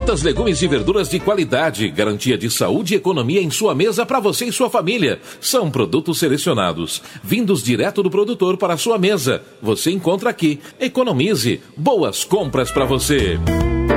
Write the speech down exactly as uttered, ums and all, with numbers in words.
Frutas, legumes e verduras de qualidade, garantia de saúde e economia em sua mesa para você e sua família. São produtos selecionados, vindos direto do produtor para a sua mesa. Você encontra aqui. Economize. Boas compras para você.